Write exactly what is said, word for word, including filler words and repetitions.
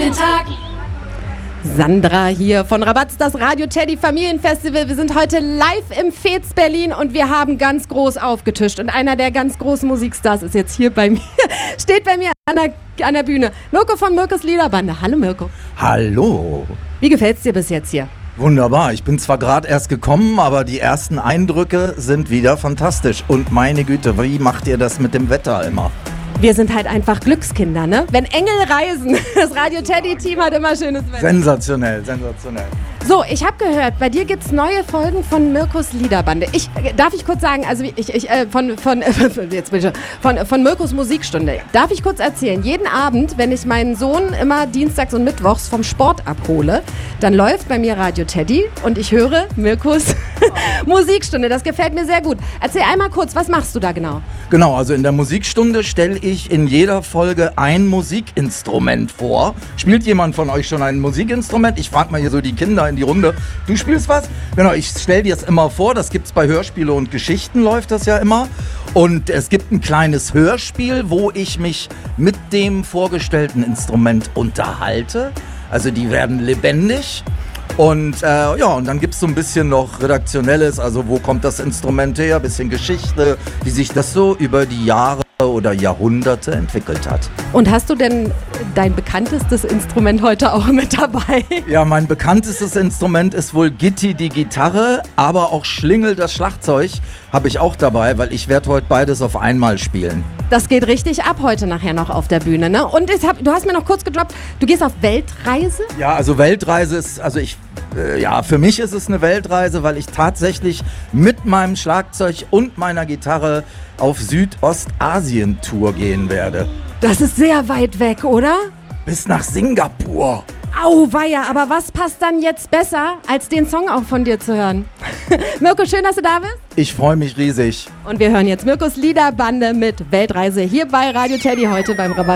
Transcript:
den Tag. Sandra hier von Rabatz, das Radio Teddy Familienfestival. Wir sind heute live im Fez Berlin und wir haben ganz groß aufgetischt. Und einer der ganz großen Musikstars ist jetzt hier bei mir, steht bei mir an der, an der Bühne. Mirko von Mirkos Liederbande. Hallo Mirko. Hallo. Wie gefällt's dir bis jetzt hier? Wunderbar. Ich bin zwar gerade erst gekommen, aber die ersten Eindrücke sind wieder fantastisch. Und meine Güte, wie macht ihr das mit dem Wetter immer? Wir sind halt einfach Glückskinder, ne? Wenn Engel reisen, das Radio Teddy-Team hat immer schönes Wetter. Sensationell, sensationell. So, ich habe gehört, bei dir gibt es neue Folgen von Mirkos Liederbande. Ich, darf ich kurz sagen, also ich, ich äh, von, von, jetzt bin ich schon, von, von Mirkos Musikstunde. Darf ich kurz erzählen, jeden Abend, wenn ich meinen Sohn immer dienstags und mittwochs vom Sport abhole, dann läuft bei mir Radio Teddy und ich höre Mirkos Musikstunde. Das gefällt mir sehr gut. Erzähl einmal kurz, was machst du da genau? Genau, also in der Musikstunde stelle ich in jeder Folge ein Musikinstrument vor. Spielt jemand von euch schon ein Musikinstrument? Ich frage mal hier so die Kinder in die Runde. Du spielst was? Genau, ich stelle dir es immer vor. Das gibt's bei Hörspiele und Geschichten, läuft das ja immer. Und es gibt ein kleines Hörspiel, wo ich mich mit dem vorgestellten Instrument unterhalte. Also die werden lebendig. Und äh, ja, und dann gibt es so ein bisschen noch Redaktionelles, also wo kommt das Instrument her, ein bisschen Geschichte, wie sich das so über die Jahre oder Jahrhunderte entwickelt hat. Und hast du denn dein bekanntestes Instrument heute auch mit dabei? Ja, mein bekanntestes Instrument ist wohl Gitti, die Gitarre, aber auch Schlingel, das Schlagzeug, habe ich auch dabei, weil ich werde heute beides auf einmal spielen. Das geht richtig ab heute nachher noch auf der Bühne, ne? Und ich hab, du hast mir noch kurz gedroppt, du gehst auf Weltreise? Ja, also Weltreise ist, also ich, äh, ja, für mich ist es eine Weltreise, weil ich tatsächlich mit meinem Schlagzeug und meiner Gitarre auf Südostasien-Tour gehen werde. Das ist sehr weit weg, oder? Bis nach Singapur. Auweia, aber was passt dann jetzt besser, als den Song auch von dir zu hören? Mirko, schön, dass du da bist. Ich freue mich riesig. Und wir hören jetzt Mirkos Liederbande mit Weltreise hier bei Radio Teddy heute beim Rabatt.